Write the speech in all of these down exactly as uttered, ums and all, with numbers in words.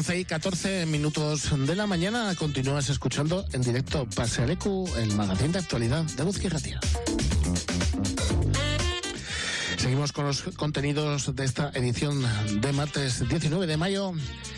once y catorce minutos de la mañana. Continúas escuchando en directo Pasealeku, el magazín de actualidad de Eguzki Irratia. Seguimos con los contenidos de esta edición de martes diecinueve de mayo.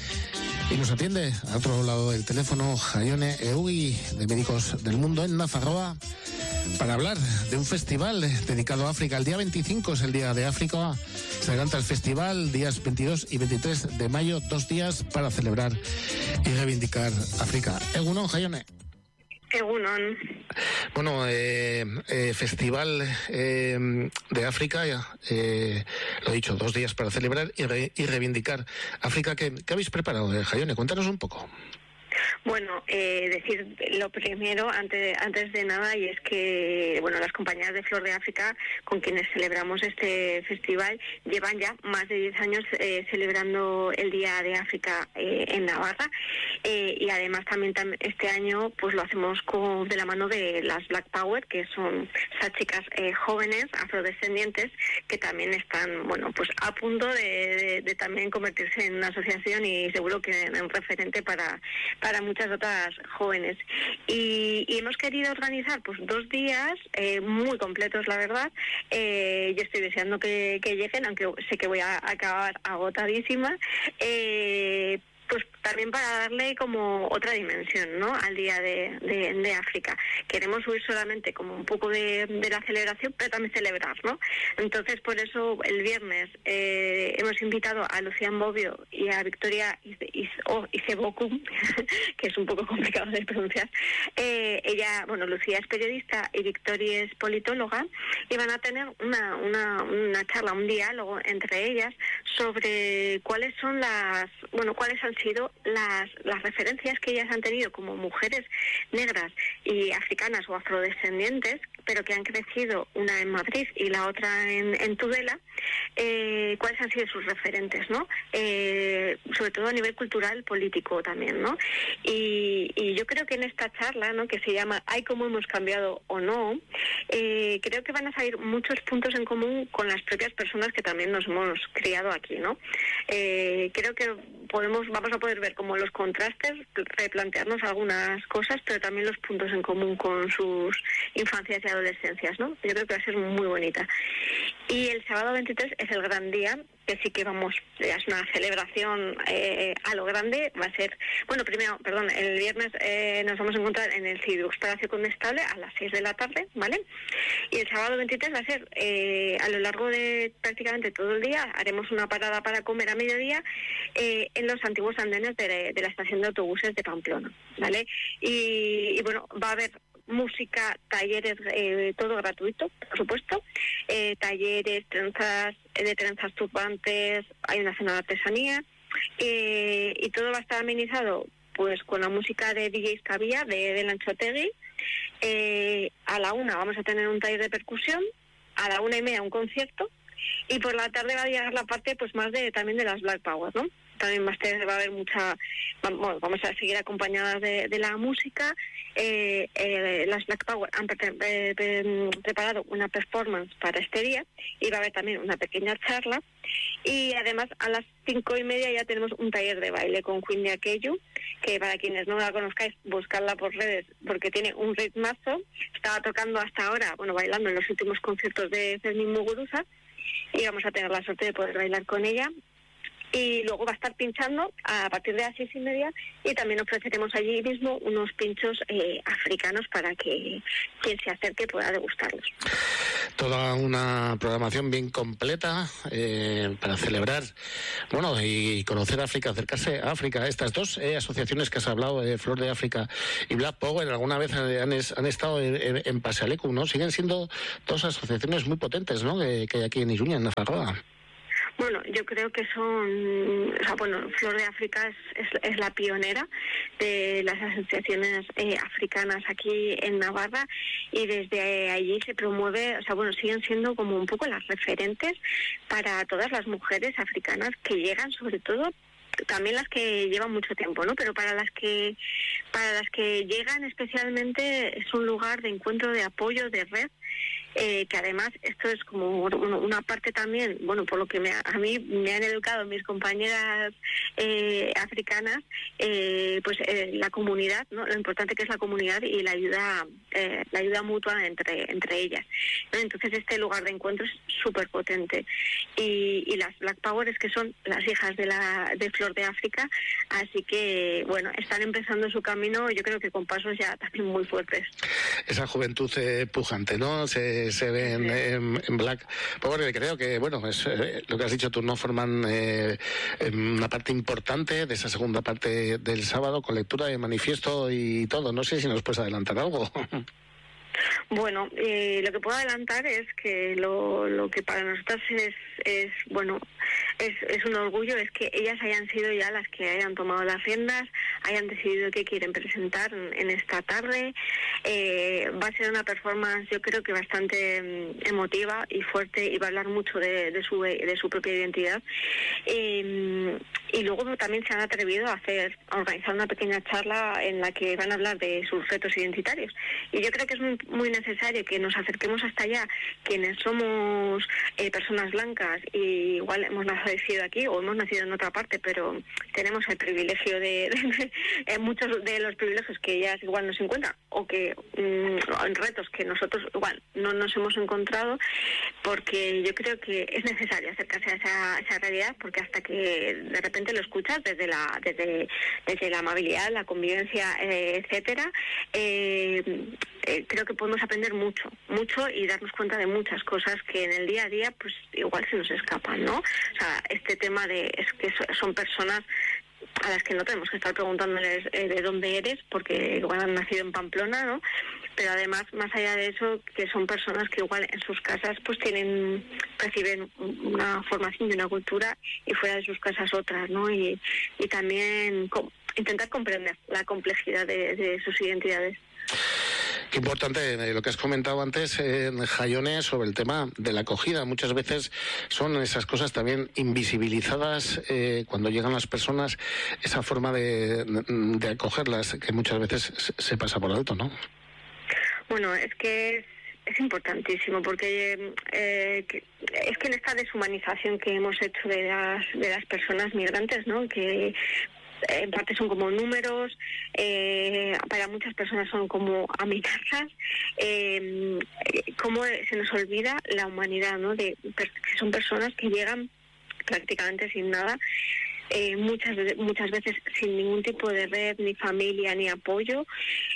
Y nos atiende al otro lado del teléfono Jaione Eguy, de Médicos del Mundo en Nafarroa, para hablar de un festival dedicado a África. El día veinticinco es el Día de África. Se adelanta el festival días veintidós y veintitrés de mayo, dos días para celebrar y reivindicar África. Egunon, Jaione. Egunon. Bueno, eh, eh, Festival eh, de África, eh, lo he dicho, dos días para celebrar y, re, y reivindicar África. ¿Qué, qué habéis preparado, eh, Jaione? Cuéntanos un poco. Bueno, eh, decir lo primero, antes, antes de nada, y es que bueno, las compañías de Flor de África, con quienes celebramos este festival, llevan ya más de diez años eh, celebrando el Día de África eh, en Navarra, eh, y además también tam, este año pues lo hacemos con, de la mano de las Black Power, que son esas chicas eh, jóvenes, afrodescendientes, que también están bueno pues a punto de, de, de también convertirse en una asociación y seguro que en un referente para para muchas otras jóvenes. Y, y hemos querido organizar pues dos días eh, muy completos, la verdad. Eh, yo estoy deseando que, que lleguen, aunque sé que voy a acabar agotadísima. Eh, pues también para darle como otra dimensión, ¿no?, al Día de, de, de África. Queremos subir solamente como un poco de, de la celebración, pero también celebrar, ¿no? Entonces, por eso, el viernes eh, hemos invitado a Lucian Bobbio y a Victoria Isebokum, que es un poco complicado de pronunciar. Eh, ella, bueno, Lucía es periodista y Victoria es politóloga, y van a tener una, una, una charla, un diálogo entre ellas sobre cuáles son las, bueno, cuáles han sido las, las referencias que ellas han tenido como mujeres negras y africanas o afrodescendientes, pero que han crecido, una en Madrid y la otra en, en Tudela, eh, cuáles han sido sus referentes, ¿no? Eh, sobre todo a nivel cultural, político también, ¿no? Y, y yo creo que en esta charla, ¿no?, que se llama ¿Hay cómo hemos cambiado o no?, eh, creo que van a salir muchos puntos en común con las propias personas que también nos hemos criado aquí, ¿no? Eh, creo que podemos, vamos a poder ver como los contrastes, replantearnos algunas cosas, pero también los puntos en común con sus infancias y adolescencias, ¿no? Yo creo que va a ser muy bonita. Y el sábado veintitrés es el gran día, que sí que vamos, es una celebración eh, a lo grande. Va a ser, bueno, primero, perdón, el viernes eh, nos vamos a encontrar en el Cidux Palacio Condestable a las seis de la tarde, ¿vale? Y el sábado veintitrés va a ser eh, a lo largo de prácticamente todo el día. Haremos una parada para comer a mediodía eh, en los antiguos andenes de, de la estación de autobuses de Pamplona, ¿vale? Y, y bueno, va a haber música, talleres, eh, todo gratuito, por supuesto, eh, talleres, trenzas, de trenzas turbantes, hay una cena de artesanía, eh, y todo va a estar amenizado pues con la música de D J Scavia, de, de Lanchotegui. Eh, a la una vamos a tener un taller de percusión, a la una y media un concierto, y por la tarde va a llegar la parte pues más de también de las Black Power, ¿no? También más tarde va a haber mucha, bueno, vamos a seguir acompañadas de, de la música. Eh, eh, las Black Power han pre pre pre preparado una performance para este día, y va a haber también una pequeña charla, y además a las cinco y media ya tenemos un taller de baile con Queen de Aquello, que para quienes no la conozcáis, buscarla por redes porque tiene un ritmazo. Estaba tocando hasta ahora, bueno, bailando en los últimos conciertos de Fermín Muguruza, y vamos a tener la suerte de poder bailar con ella. Y luego va a estar pinchando a partir de las seis y media, y también ofreceremos allí mismo unos pinchos eh, africanos para que quien se acerque pueda degustarlos. Toda una programación bien completa eh, para celebrar, bueno, y conocer África, acercarse a África. Estas dos eh, asociaciones que has hablado, de Flor de África y Black Power, alguna vez han, han estado en, en, en Pasealeku, ¿no? Siguen siendo dos asociaciones muy potentes, ¿no?, que, que hay aquí en Iruña, en Nafarroa. Bueno, yo creo que son, o sea, bueno, Flor de África es, es, es la pionera de las asociaciones eh, africanas aquí en Navarra, y desde allí se promueve, o sea, bueno, siguen siendo como un poco las referentes para todas las mujeres africanas que llegan, sobre todo también las que llevan mucho tiempo, ¿no? Pero para las que para las que llegan especialmente es un lugar de encuentro, de apoyo, de red, eh, que además esto es como una parte también, bueno, por lo que me, a mí me han educado mis compañeras eh, africanas, eh, pues eh, la comunidad, ¿no? Lo importante que es la comunidad y la ayuda eh, la ayuda mutua entre entre ellas, ¿no? Entonces este lugar de encuentro es súper potente y, y las Black Power es que son las hijas de la de Flor de África, así que bueno, están empezando su camino, yo creo que con pasos ya también muy fuertes. Esa juventud eh, pujante, ¿no? Se, se ve en, en, en Black Power. Creo que, bueno, es eh, lo que has dicho tú, ¿no? Forman eh, una parte importante de esa segunda parte del sábado, con lectura de manifiesto y todo. No sé si nos puedes adelantar algo. Bueno, eh, lo que puedo adelantar es que lo, lo que para nosotros es, es bueno, es, es un orgullo, es que ellas hayan sido ya las que hayan tomado las riendas, hayan decidido qué quieren presentar en, en esta tarde. Eh, va a ser una performance, yo creo que bastante um, emotiva y fuerte, y va a hablar mucho de, de, su, de su propia identidad. Eh, y luego también se han atrevido a hacer, a organizar una pequeña charla en la que van a hablar de sus retos identitarios. Y yo creo que es muy, muy necesario que nos acerquemos hasta allá, quienes somos eh, personas blancas y igual hemos nacido aquí o hemos nacido en otra parte, pero tenemos el privilegio de, de, de muchos de los privilegios que ellas igual nos encuentran, o que mmm, retos que nosotros igual no nos hemos encontrado, porque yo creo que es necesario acercarse a esa, esa realidad, porque hasta que de repente lo escuchas desde la desde, desde la amabilidad, la convivencia, eh, etcétera, eh, eh, creo que podemos aprender mucho, mucho y darnos cuenta de muchas cosas que en el día a día pues igual se nos escapan, ¿no? O sea, este tema de es que son personas a las que no tenemos que estar preguntándoles eh, de dónde eres, porque igual han nacido en Pamplona, ¿no? Pero además, más allá de eso, que son personas que igual en sus casas pues tienen, reciben una formación y una cultura, y fuera de sus casas otras, ¿no? Y, y también co- intentar comprender la complejidad de, de sus identidades. Qué importante eh, lo que has comentado antes, eh, Jaione, sobre el tema de la acogida. Muchas veces son esas cosas también invisibilizadas eh, cuando llegan las personas, esa forma de, de acogerlas que muchas veces se pasa por alto, ¿no? Bueno, es que es, es importantísimo, porque eh, que, es que en esta deshumanización que hemos hecho de las, de las personas migrantes, ¿no? Que en parte son como números, eh, para muchas personas son como amenazas, eh, cómo se nos olvida la humanidad, ¿no? De que son personas que llegan prácticamente sin nada, eh, muchas muchas veces sin ningún tipo de red, ni familia, ni apoyo,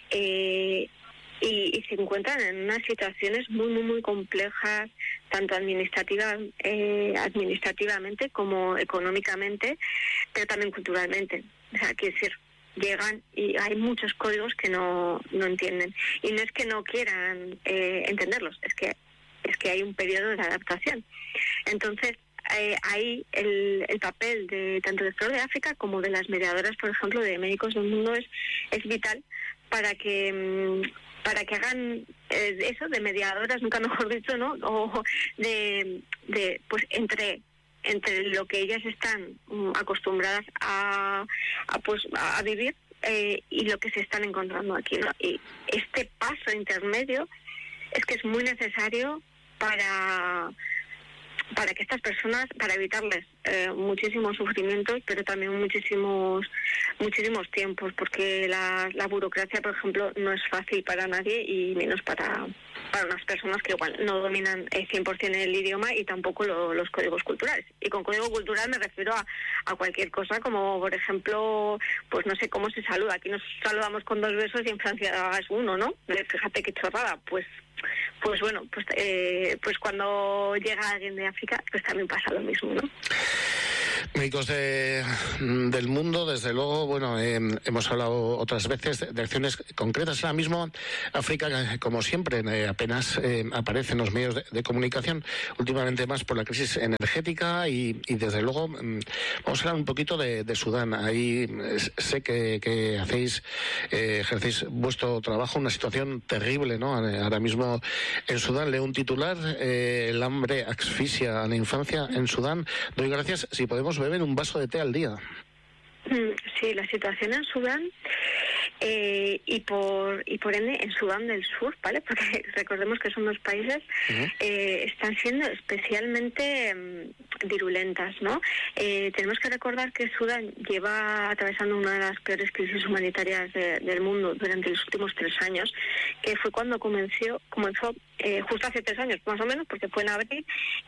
eh, y, y se encuentran en unas situaciones muy muy muy complejas, tanto administrativa, eh, administrativamente como económicamente, pero también culturalmente. O sea, quiero decir, llegan y hay muchos códigos que no, no entienden. Y no es que no quieran eh, entenderlos, es que es que hay un periodo de adaptación. Entonces, eh, ahí el, el papel de tanto de Flor de África como de las mediadoras, por ejemplo, de Médicos del Mundo es, es vital para que... para que hagan eh, eso de mediadoras, nunca mejor dicho, ¿no? O de, de pues entre entre lo que ellas están um, acostumbradas a, a pues a vivir eh, y lo que se están encontrando aquí, ¿no? Y este paso intermedio es que es muy necesario para para que estas personas, para evitarles eh, muchísimos sufrimientos, pero también muchísimos muchísimos tiempos, porque la, la burocracia, por ejemplo, no es fácil para nadie, y menos para, para unas personas que igual no dominan el cien por ciento el idioma y tampoco lo, los códigos culturales. Y con código cultural me refiero a, a cualquier cosa, como por ejemplo, pues no sé cómo se saluda. Aquí nos saludamos con dos besos y en Francia es uno, ¿no? Fíjate qué chorrada. Pues pues bueno, pues eh, pues cuando llega alguien de África, pues también pasa lo mismo, ¿no? Médicos de, del Mundo, desde luego, bueno, eh, hemos hablado otras veces de, de acciones concretas. Ahora mismo, África, como siempre, eh, apenas eh, aparece en los medios de, de comunicación, últimamente más por la crisis energética y, y desde luego, mm, vamos a hablar un poquito de, de Sudán. Ahí eh, sé que, que hacéis, eh, ejercéis vuestro trabajo, una situación terrible, ¿no? Ahora mismo en Sudán, leo un titular, eh, el hambre asfixia a la infancia en Sudán. Doy gracias si podemos beber un vaso de té al día. Sí, la situación en Sudán eh, y por y por ende en Sudán del Sur, ¿vale? Porque recordemos que son dos países uh-huh. eh, están siendo especialmente um, virulentas, ¿no? Eh, tenemos que recordar que Sudán lleva atravesando una de las peores crisis humanitarias de, del mundo durante los últimos tres años, que fue cuando comenzó, comenzó eh, justo hace tres años más o menos, porque fue en abril,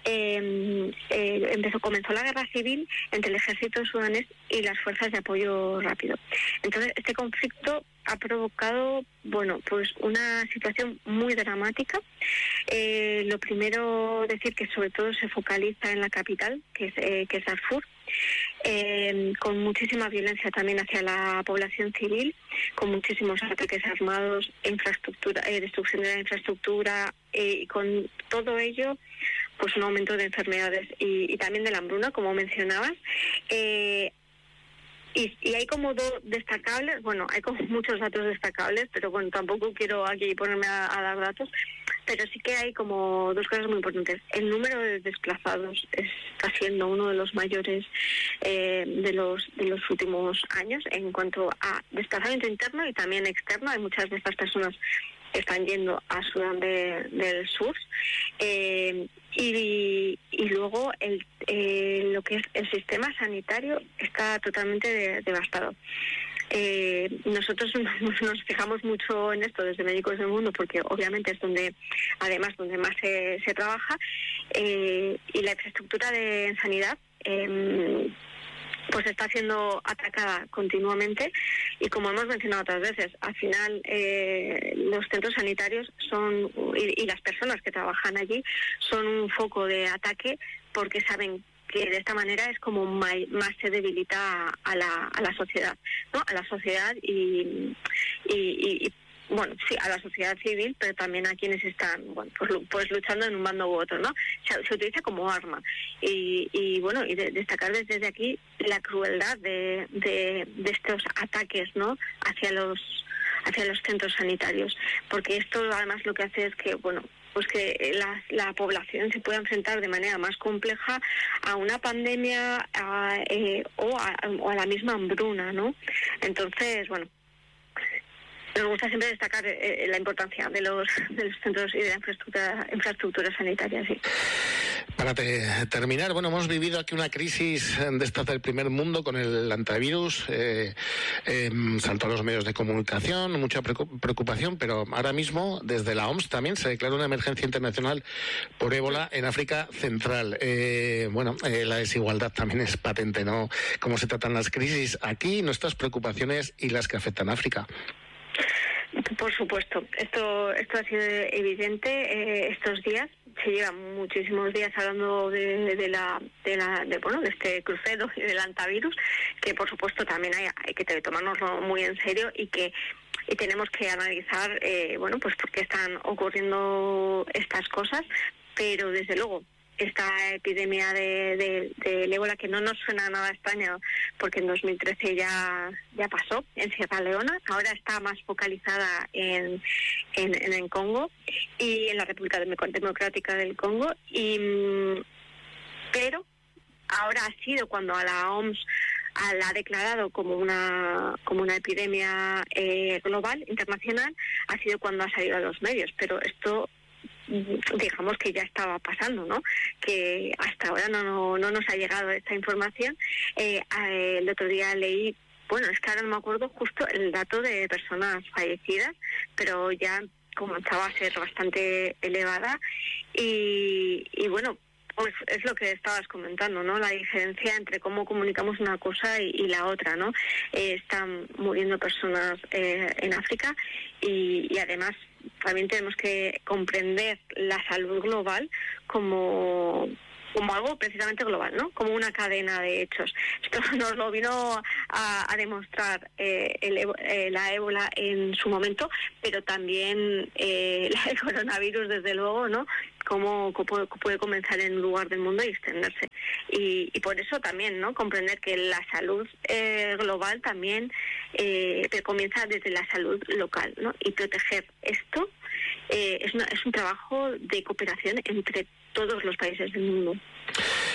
eh, eh, empezó comenzó la guerra civil entre el ejército sudanés y las fuerzas de apoyo rápido. Entonces, este conflicto ha provocado, bueno, pues una situación muy dramática. Eh, lo primero, decir que sobre todo se focaliza en la capital, que es, eh, que es Darfur, eh, con muchísima violencia también hacia la población civil, con muchísimos ataques armados, infraestructura, eh, destrucción de la infraestructura, eh, y con todo ello, pues un aumento de enfermedades y, y también de la hambruna, como mencionabas. Eh, Y, y hay como dos destacables, bueno, hay como muchos datos destacables, pero bueno, tampoco quiero aquí ponerme a, a dar datos, pero sí que hay como dos cosas muy importantes. El número de desplazados está siendo uno de los mayores eh, de los de los últimos años en cuanto a desplazamiento interno y también externo. Hay muchas de estas personas que están yendo a Sudán de, del Sur. Eh, y, y luego el, eh, lo que es el sistema sanitario está totalmente de, devastado. Eh, nosotros nos, nos fijamos mucho en esto desde Médicos del Mundo porque obviamente es donde, además, donde más se, se trabaja, eh, y la infraestructura de sanidad eh, pues está siendo atacada continuamente y, como hemos mencionado otras veces, al final eh, los centros sanitarios son y, y las personas que trabajan allí son un foco de ataque porque saben que de esta manera es como más, más se debilita a, a, la, a la sociedad, ¿no? A la sociedad y, y, y, y bueno, sí, a la sociedad civil, pero también a quienes están, bueno, pues, pues luchando en un bando u otro, ¿no? Se, se utiliza como arma. Y, y bueno, y de, destacar desde aquí la crueldad de, de, de estos ataques, ¿no? Hacia los hacia los centros sanitarios, porque esto además lo que hace es que, bueno, pues que la, la población se pueda enfrentar de manera más compleja a una pandemia a, eh, o, a, o a la misma hambruna, ¿no? Entonces, bueno, nos gusta siempre destacar eh, la importancia de los, de los centros y de la infraestructura, infraestructura sanitaria, sí. Para te, terminar, bueno, hemos vivido aquí una crisis de estas del primer mundo con el antivirus, eh, eh, saltó a los medios de comunicación, mucha preocupación, pero ahora mismo desde la O M S también se declaró una emergencia internacional por ébola en África Central. Eh, bueno, eh, la desigualdad también es patente, ¿no? Cómo se tratan las crisis aquí, nuestras preocupaciones y las que afectan a África. Por supuesto, esto esto ha sido evidente eh, estos días. Se llevan muchísimos días hablando de, de la de la de, bueno de este crucero y del antivirus, que por supuesto también hay, hay que tomárnoslo muy en serio y que y tenemos que analizar eh, bueno pues por qué están ocurriendo estas cosas, pero desde luego esta epidemia de, de, de ébola, que no nos suena nada a España porque en dos mil trece ya ya pasó en Sierra Leona, ahora está más focalizada en en, en Congo y en la República Democrática del Congo, y pero ahora ha sido cuando a la O M S la ha declarado como una como una epidemia eh, global, internacional, ha sido cuando ha salido a los medios, pero esto digamos que ya estaba pasando, ¿no? Que hasta ahora no no, no nos ha llegado esta información. Eh, el otro día leí, bueno, es que ahora no me acuerdo justo el dato de personas fallecidas, pero ya comenzaba a ser bastante elevada y, y bueno, pues es lo que estabas comentando, ¿no? La diferencia entre cómo comunicamos una cosa y, y la otra, ¿no? Eh, están muriendo personas eh, en África y, y además también tenemos que comprender la salud global como como algo precisamente global, ¿no? Como una cadena de hechos. Esto nos lo vino a, a demostrar eh, el, eh, la ébola en su momento, pero también eh, el coronavirus, desde luego, ¿no? Cómo puede, puede comenzar en un lugar del mundo y extenderse. Y, y por eso también, ¿no? Comprender que la salud eh, global también eh, comienza desde la salud local, ¿no? Y proteger esto eh, es, una, es un trabajo de cooperación entre todos los países del mundo.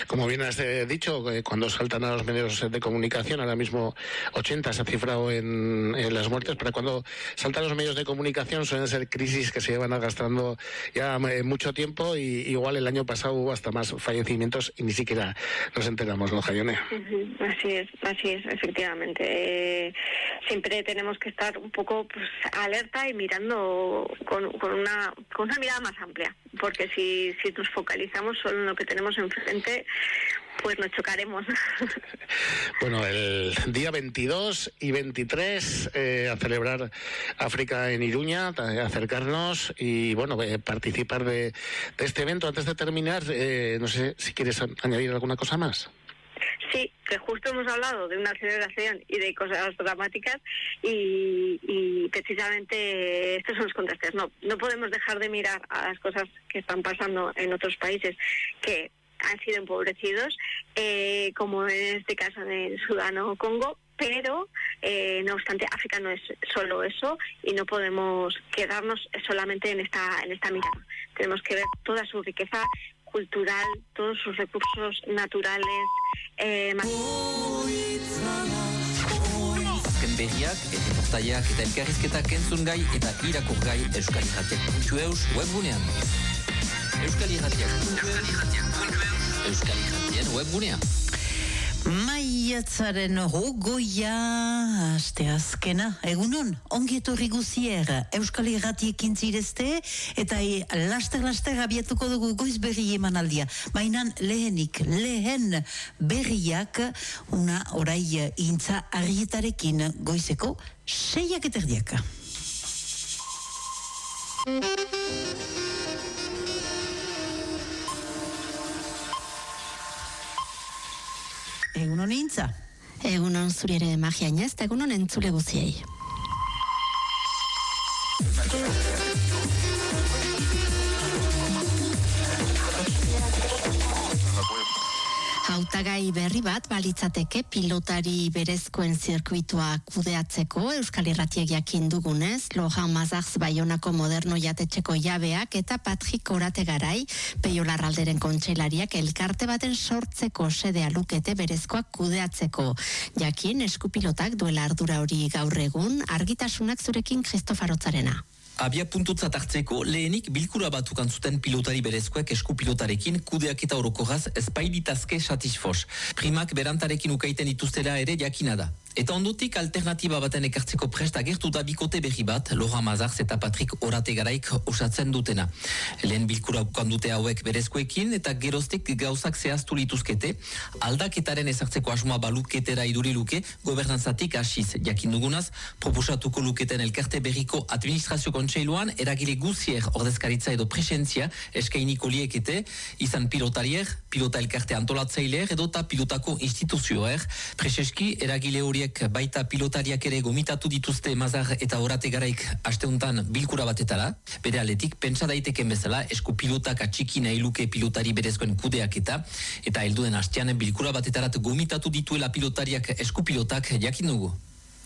Como bien has eh, dicho, eh, cuando saltan a los medios de comunicación, ahora mismo ochenta se ha cifrado en, en las muertes, pero cuando saltan los medios de comunicación suelen ser crisis que se llevan arrastrando ya eh, mucho tiempo, y igual el año pasado hubo hasta más fallecimientos y ni siquiera nos enteramos, ¿no, Jaione? Uh-huh. Así es, así es, efectivamente. Eh, siempre tenemos que estar un poco pues, alerta y mirando con, con, una, con una mirada más amplia, porque si, si nos focalizamos solo en lo que tenemos enfrente, pues nos chocaremos. Bueno, el día veintidós y veintitrés eh, a celebrar África en Iruña, a acercarnos y bueno, eh, participar de, de este evento. Antes de terminar, eh, no sé si quieres añadir alguna cosa más. Sí, que justo hemos hablado de una celebración y de cosas dramáticas y, y precisamente estos son los contrastes. No, no podemos dejar de mirar a las cosas que están pasando en otros países que han sido empobrecidos, eh, como en este caso en Sudán o Congo, pero eh, no obstante África no es solo eso y no podemos quedarnos solamente en esta en esta mirada. Tenemos que ver toda su riqueza cultural, todos sus recursos naturales. Eh, Azken berriak, erreportaiak eta elkarrizketak entzungai eta irakurgai Euskal Irratiak puntu eus webgunean. Euskal Irratiak puntu eus Euskal Irratien webgunean. Maiatzaren hogoia asteazkena, egunon, ongi etorri guzier, Euskal Irratiekin zirezte, eta e, laster-laster abiatuko dugu goiz berri emanaldia. Bainan lehenik, lehen berriak, una orai intza argietarekin goizeko, seiak eterdiaka. Egunon intza. Egunon zuri ere magia inez, eta egunon entzule guziei. Hautagai berri bat balitzateke pilotari berezkoen zirkuitua kudeatzeko Euskal Irratiek jakin dugunez, Lohan Mazarz Baionako Moderno jatetxeko jabeak eta Patrik Orategarai Peio Larralderen kontseilariak elkarte baten sortzeko sedea lukete berezkoak kudeatzeko. Jakin eskupilotak duela ardura hori gaur egun, argitasunak zurekin Kristofarotzarena. Abia puntutzat hartzeko, lehenik bilkura batukan zuten pilotari berezkoek eskupilotarekin kudeaketa orokoraz espailitazke satisfos. Primak berantarekin ukaiten dituztela ere jakina da. Eta ondotik alternatiba baten ekartzeko prest agertu da bikote berri bat, Lohan Mazarz eta Patrik Orategaraik osatzen dutena. Lehen bilkura ukandute hauek berezkoekin eta geroztik gauzak zehaztu lituzkete, aldaketaren ezartzeko asmoa baluketera iduri luke gobernantzatik hasiz. Jakin dugunaz, proposatuko luketen elkarte berriko administrazio kontseiluan eragile guzier ordezkaritza edo presentzia eskainiko liekete, izan pilotarier, pilota elkarte antolatzaileer edota pilotako instituzioer. Preseski eragile horiek baita pilotariak ere gomitatu dituzte Mazar eta Orategaraik asteuntan bilkura batetara. Bere aletik, pentsa daiteken bezala esku pilotak atxiki nahi luke pilotari berezkoen kudeaketa eta helduen astean bilkura batetarat gomitatu dituela pilotariak esku pilotak jakin dugu.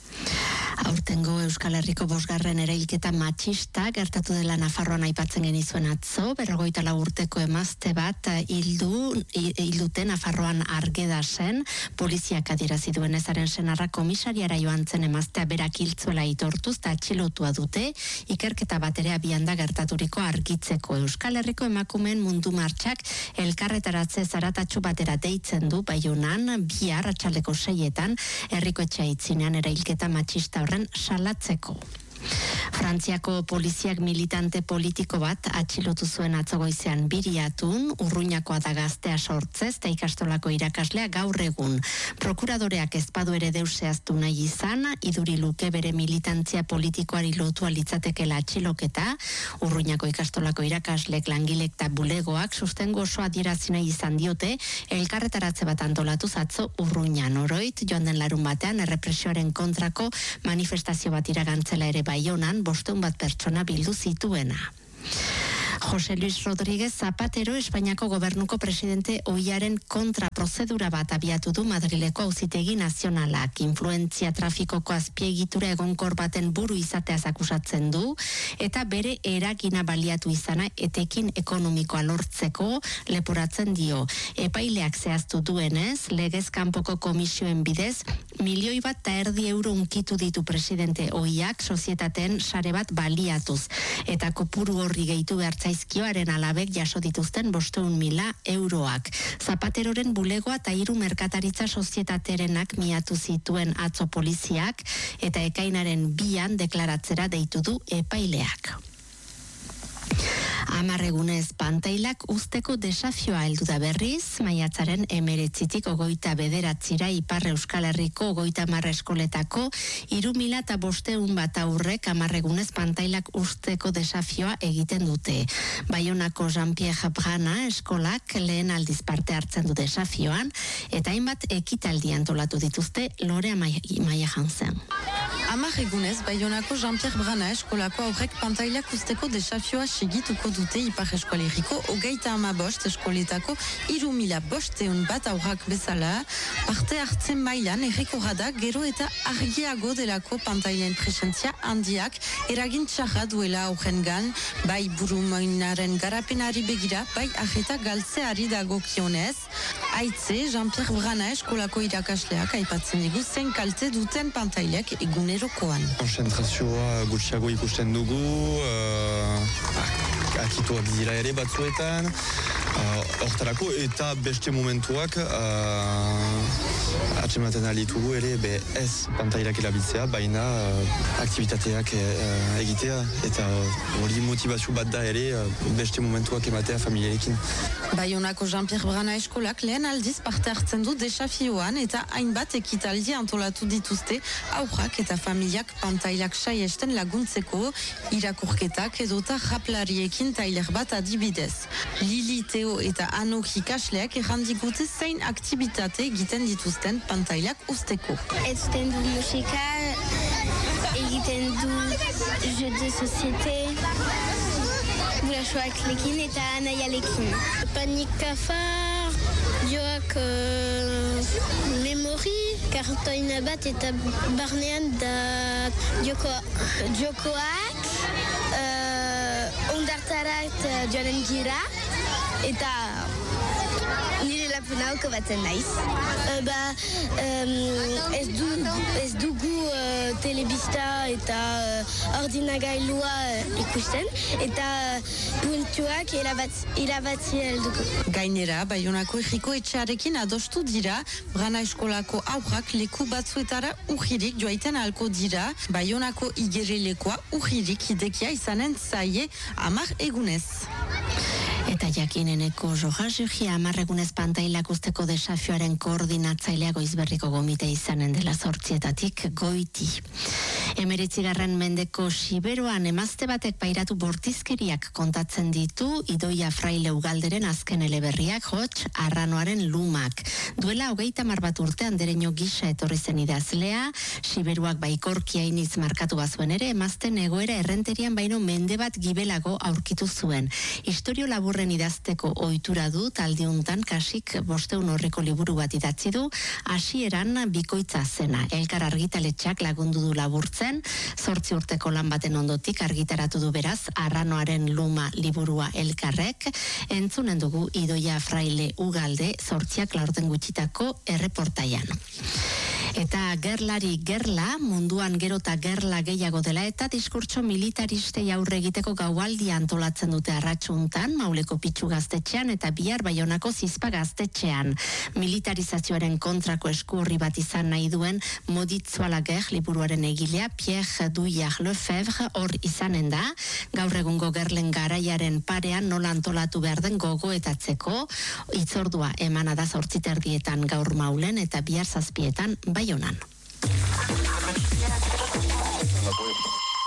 Aurtengo Euskal Herriko bosgarren erailketa matxista gertatu dela Nafarroan aipatzen genizuen atzo, berrogeita lau urteko emazte bat hildu hildute Nafarroan Argueda zen, poliziak adierazi duen ezaren senarra komisariara joan zen emaztea berak hiltzuela aitortuz eta atxilotua dute, ikerketa baterea abianda gertaturiko argitzeko. Euskal Herriko emakumeen mundu martxak elkarretaratze zaratatxu batera deitzen du Baionan, bihar atxaldeko seietan, herriko etxea itzinean erailketa matxista horren salatzeko. Frantziako poliziak militante politiko bat atxilotu zuen atzogoizean Biriatun, Urruñakoa da gaztea sortzez eta ikastolako irakaslea gaur egun. Prokuradoreak ezpadu ere deus zehaztu nahi izan, iduri luke bere militantzia politikoari lotua litzatekela atxiloketa, Urruñako ikastolako irakaslek, langilek eta bulegoak sustengo osoa adierazi nahi izan diote, elkarretaratze bat antolatuz atzo Urruñan. Oroit, joan den larun batean errepresioaren kontrako manifestazio bat iragantzela ere Baionan, bosteun bat pertsona bildu zituena. José Luis Rodríguez Zapatero Espainiako gobernuko presidente ohiaren kontra prozedura bat abiatu du Madrileko auzitegi nazionalak. Influentzia trafikoko azpiegitura egonkor baten buru izateaz akusatzen du eta bere eragina baliatu izana etekin ekonomikoa lortzeko leporatzen dio. Epaileak zehaztu duenez, legez kanpoko komisioen bidez, milioi bat eta erdi euro unkitu ditu presidente ohiak sozietateen sare bat baliatuz. Eta kopuru horri gehitu behartzaizkioaren alabek jaso dituzten bosteun mila euroak. Zapateroren bulegoa eta hiru merkataritza sozietaterenak miatu zituen atzo poliziak eta ekainaren bian deklaratzera deitu du epaileak. Hamar egunez pantailak usteko desafioa heldu da berriz, maiatzaren emeretzitik ogoita bederatzira Ipar Euskal Herriko ogoita hamar eskoletako hiru mila eta bosteun bat aurrek hamar egunez pantailak usteko desafioa egiten dute. Baionako Jean-Pierre Brana eskolak lehen aldiz parte hartzen du desafioan, eta hainbat ekitaldi antolatu dituzte Lorea Maia Jansen. Hamar egunez, Baionako Jean-Pierre Brana eskolako aurrek pantailak usteko desafioa segituko dute Ipar Euskal Herriko hogeita hama bost eskoletako hiru mila bosteun bat aurrak bezala, parte hartzen mailan errekorra da gero eta argiago delako pantailen presentzia handiak eragin txarra duela aurrengan, bai burumainaren garapenari begira, bai arreta galtzeari dagokionez. Aitze, Jean-Pierre Brana eskolako irakasleak aipatzen digu zein kalte duten pantailek egunerokoan. Konzentrazioa gutxiago ikusten dugu, uh, akituak dira ere batzuetan, hortarako uh, eta beste momentuak uh, atsematen alitugu ere be ez pantailak erabiltzea, baina uh, aktivitateak uh, egitea, eta hori uh, motivazio bat da ere uh, beste momentuak ematea familiarekin. Baionako Jean-Pierre Brana eskolak lehen aldiz parte hartzen du desafioan eta hainbat ekitaldi antolatu dituzte aurrak eta familiak pantailak saiesten laguntzeko, irakurketak edota japlariekin tailer bat adibidez. Lili, Teo eta Ano ikasleak errandigute zein aktibitate egiten dituzten pantailak usteko. Ezten du musika, egiten du jeu de société, gurasoak lekin eta anaialekin. Panik kafar, joak uh, memori, kartoina bat eta barnean da jokoa. Jokoak, uh, ondartarat uh, joanen gira, eta nire lapunauko batzen naiz. Uh, ba, um, ez, du, ez dugu uh, telebista eta uh, ordinagailua uh, ikusten, eta uh, puntuak irabatzi helduko. Gainera, Baionako Herriko etxearekin adostu dira, Brana eskolako aurrak leku batzuetara ujirik joaiten ahalko dira, Baionako igerelekoa ujirik idekia izanen zaie hamar egunez. Eta jakineneko Johan Jugia amarregunez pantailak usteko desafioaren koordinatzailea Goizberriko gomite izanen dela zortzietatik goiti. Emeretzigarren mendeko Siberuan emazte batek pairatu bortizkeriak kontatzen ditu Idoia Fraile Ugalderen azken eleberriak hots arranoaren lumak. Duela hogeita hamar bat urte andereño gisa etorri zen idazlea, Siberuak baikorkia iniz markatu bazuen ere, emazten egoera errenterian baino mende bat gibelago aurkitu zuen. Historio laburren idazteko ohitura du, taldiuntan kasik bosteun horreko liburu bat idatzi du, hasieran bikoitza zena. Elkar argitaletxak lagundu du laburtzen, zortzi urteko lan baten ondotik argitaratu du beraz, arranoaren luma liburua elkarrek, entzunen dugu Idoia Fraile Ugalde zortziak laurden gutxitako erreportaian. Eta gerlari gerla, munduan gerota gerla gehiago dela eta diskurtso militaristei aurre egiteko gaualdia antolatzen dute arratsuntan, Mauleko Pitxu gaztetxean eta bihar Baionako Zizpa gaztetxean. Militarizazioaren kontrako eskurri bat izan nahi duen Moditzoala ger liburuaren egilea Pierre Duyar Lefebvre hor izanen da, gaur egungo gerlen garaiaren parean nola antolatu behar den gogoetatzeko, itzordua emana da zortziterdietan gaur Maulen eta bihar zazpietan Baionan.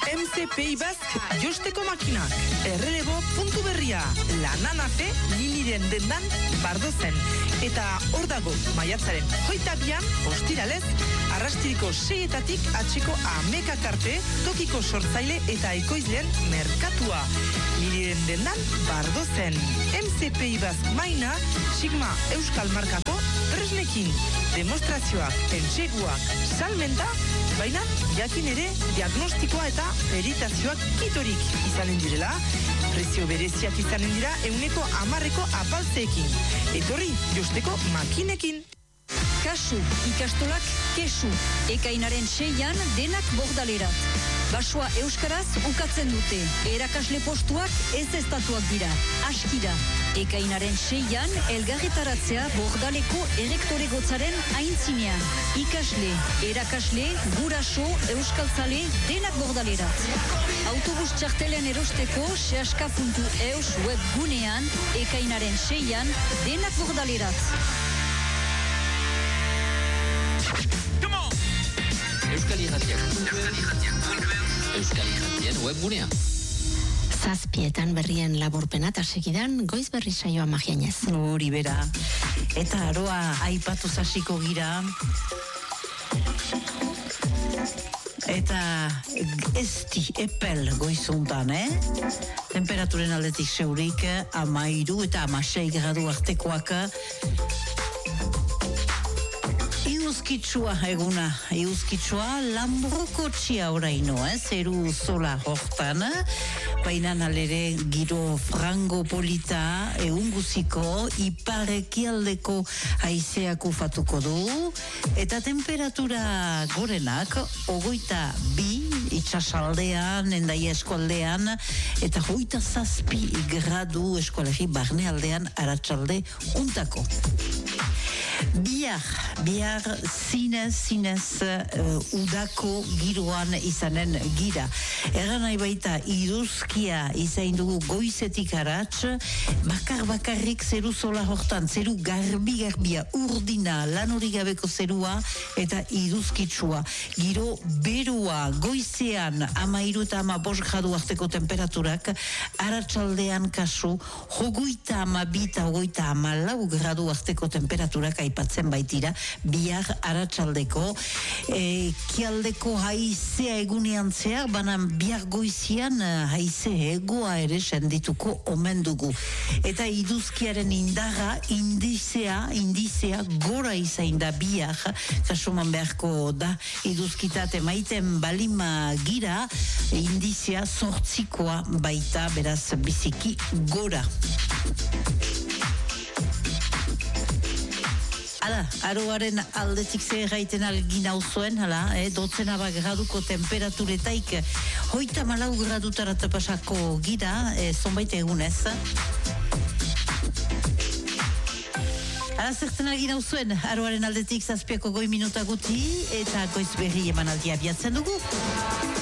M C P I Basque josteko makinak. Errelebo puntu berria. Lananafe liliren dendan bardo zen. Eta hor dago maiatzaren hogeita bian, ostiralez, arrastiriko seietatik atxiko amekak arte, tokiko sortzaile eta ekoizleen merkatua. Liliren dendan bardo zen. M C P I Basque maina, Sigma Euskal Markako tresnekin. Demostrazioak, entseguak, salmenta, baina jakin ere diagnostikoa eta peritazioak kitorik izanen direla, prezio bereziak izanen dira euneko amarreko apaltzeekin. Etorri, josteko makinekin. Kasu, ikastolak kesu. Ekainaren seian denak bordalerat. Basua euskaraz ukatzen dute. Erakasle postuak ez estatuak dira. Askira. Ekainaren seian elgarretaratzea bordaleko erektore gotzaren aintzinean. Ikasle, erakasle, guraso, euskaltzale, denak bordalerat. Autobus txartelen erosteko sehaska puntu eus webgunean ekainaren seian denak bordalerat. Euskal Irratiak. Euskal Irratiak. Euskal Irratien webgunea. Zazpietan berrien laburpena eta segidan goiz berri saioa magianez. Hori bera. Eta aroa aipatu zasiko gira. Eta esti epel goizuntan, eh? Temperaturen aldetik zeurik amairu eta amasei gradu artekoak. Iuzkitsua eguna, iuzkitsua lambroko txia oraino, eh? Zeru zola hortan, baina nalere giro frango polita eunguziko iparekialdeko haizeak ufatuko du, eta temperatura gorenak ogoita bi itxasaldean, endaia eskualdean, eta hogeita zazpi gradu eskualegi barnealdean aratsalde untako. Bihar, bihar zinez, zinez uh, udako giroan izanen gira. Eran nahi baita iduzkia izain dugu goizetik aratz, bakar bakarrik zeru zola hortan, zeru garbi garbia, urdina, lan hori gabeko zerua eta iduzkitsua. Giro berua goizean amairu eta ama bost gradu arteko temperaturak, aratsaldean kasu, hogeita ama bita, hogeita ama lau gradu arteko temperaturak aipatzen baitira, bihar aratsaldeko, e, kialdeko haizea egunean zehar, banan bihar goizian haize egoa ere sendituko omen dugu. Eta iduzkiaren indarra, indizea, indizea gora izain da bihar, kasuman beharko da iduzkitate maiten balima gira, indizea sortzikoa baita, beraz biziki gora. Hala, aroaren aldetik zer gaiten algin hau zuen, hala, eh, dotzen abak graduko temperaturetaik hoita malau gradutarat pasako gira, eh, zonbait egunez. Hala, zertzen algin hau zuen, aroaren aldetik zazpiako goi minuta guti, eta goiz berri emanaldia biatzen dugu.